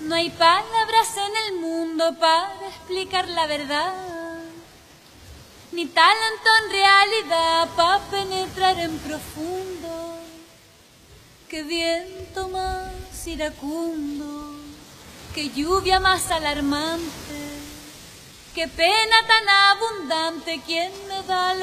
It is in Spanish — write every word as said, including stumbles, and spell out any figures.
No hay palabras en el mundo para explicar la verdad, ni talento en realidad para penetrar en profundo. Qué viento más iracundo, qué lluvia más alarmante, qué pena tan abundante, ¿quién me da la